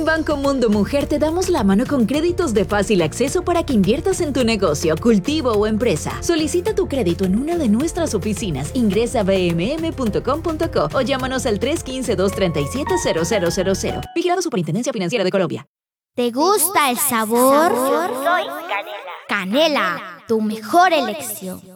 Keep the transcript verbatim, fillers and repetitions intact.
En Banco Mundo Mujer te damos la mano con créditos de fácil acceso para que inviertas en tu negocio, cultivo o empresa. Solicita tu crédito en una de nuestras oficinas. Ingresa a b m m punto com punto co o llámanos al tres uno cinco, dos tres siete, cero cero cero cero. Vigilado Superintendencia Financiera de Colombia. ¿Te gusta el sabor? Soy Canela. Canela, tu mejor elección.